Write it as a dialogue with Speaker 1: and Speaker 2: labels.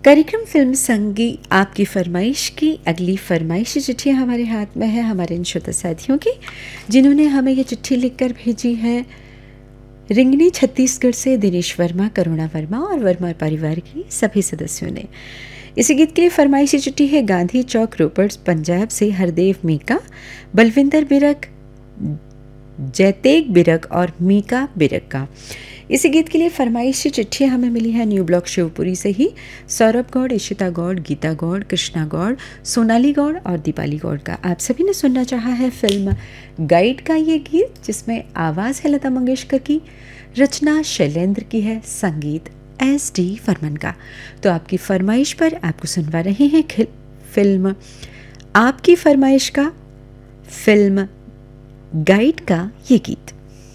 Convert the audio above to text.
Speaker 1: कार्यक्रम फिल्म संगीत आपकी फरमाइश की अगली फरमाइशी चिट्ठी हमारे हाथ में है, हमारे इन श्रोता साथियों की, जिन्होंने हमें ये चिट्ठी लिखकर भेजी है रिंगनी छत्तीसगढ़ से दिनेश वर्मा, करुणा वर्मा और वर्मा परिवार की सभी सदस्यों ने। इसी गीत के लिए फरमाइशी चिट्ठी है गांधी चौक रोपड़ पंजाब से हरदेव मीका, बलविंदर बिरक, जैतेग बिरक और मीका बिरक का। इसी गीत के लिए फरमाइशी चिट्ठियाँ हमें मिली है न्यू ब्लॉक शिवपुरी से ही सौरभ गौड़, इशिता गौड़, गीता गौड़, कृष्णा गौड़, सोनाली गौड़ और दीपाली गौड़ का। आप सभी ने सुनना चाहा है फिल्म गाइड का ये गीत, जिसमें आवाज़ है लता मंगेशकर की, रचना शैलेंद्र की है, संगीत SD बर्मन का। तो आपकी फरमाइश पर आपको सुनवा रहे हैं फिल्म आपकी फरमाइश का, फिल्म गाइड का ये गीत।